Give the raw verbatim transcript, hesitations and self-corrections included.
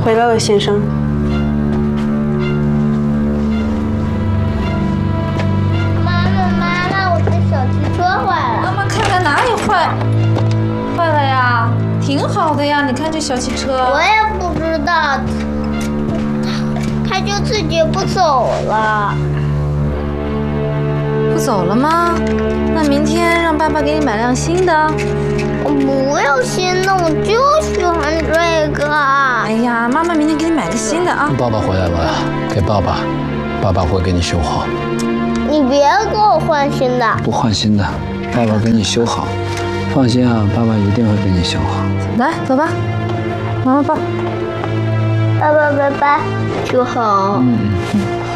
回来了，先生。 妈妈，妈妈，我的小汽车坏了。 妈妈看看哪里坏？坏了呀，挺好的呀，你看这小汽车。 我也不知道，它就自己不走了。 不走了吗？那明天让爸爸给你买辆新的。 我不要新的，我就喜欢这个。 哎呀，妈妈明天给你买个新的啊。 爸爸回来了，给爸爸，爸爸会给你修好。 你别给我换新的。 不换新的，爸爸给你修好。放心啊，爸爸一定会给你修好。 来，走吧，妈妈抱。 爸爸，拜拜，修好。 嗯嗯。